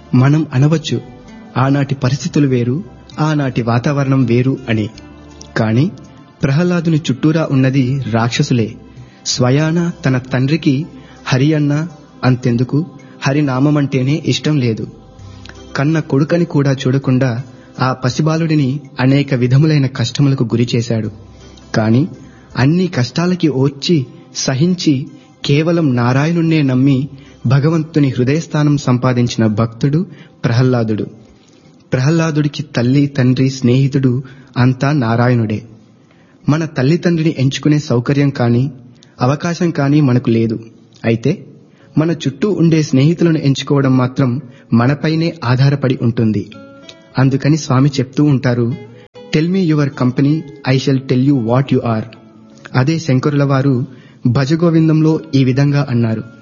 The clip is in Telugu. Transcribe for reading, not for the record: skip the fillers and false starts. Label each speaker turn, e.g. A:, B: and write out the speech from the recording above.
A: మనం అనవచ్చు, ఆనాటి పరిస్థితులు వేరు, ఆనాటి వాతావరణం వేరు అని. కాని ప్రహ్లాదుని చుట్టూరా ఉన్నది రాక్షసులే. స్వయాన తన తండ్రికి హరి అన్న, అంతెందుకు హరినామమంటేనే ఇష్టం లేదు. కన్న కొడుకని కూడా చూడకుండా ఆ పసిబాలుడిని అనేక విధములైన కష్టములకు గురిచేశాడు. కాని అన్ని కష్టాలకి ఓర్చి సహించి కేవలం నారాయణుణ్ణే నమ్మి భగవంతుని హృదయస్థానం సంపాదించిన భక్తుడు ప్రహ్లాదుడు. ప్రహ్లాదుడికి తల్లి, తండ్రి, స్నేహితుడు అంతా నారాయణుడే. మన తల్లిదండ్రిని ఎంచుకునే సౌకర్యం కానీ అవకాశం కానీ మనకు లేదు. అయితే మన చుట్టూ ఉండే స్నేహితులను ఎంచుకోవడం మాత్రం మనపైనే ఆధారపడి ఉంటుంది. అందుకని స్వామి చెప్తూ ఉంటారు, tell me your company, I shall tell you what you are. అదే శంకరుల వారు భజగోవిందంలో ఈ విధంగా అన్నారు,